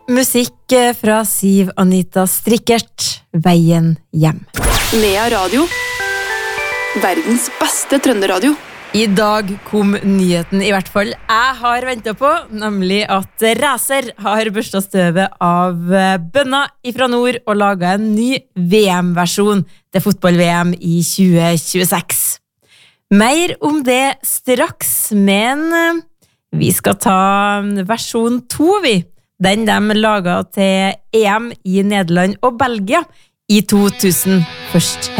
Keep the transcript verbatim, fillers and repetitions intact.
musikk fra Siv Anita Strikkert, Veien hjem. Nea Radio, verdens beste trønderadio. I dag kom nyheten, i hvert fall jeg har ventet på, nemlig at Racer har børstet støvet av bønna ifra nord og laget en ny V M-versjon til fotball-V M i tjue tjueseks. Mer om det straks, men vi skal ta versjon to, vi. Den de laget til E M i Nederland og Belgia i to tusen først.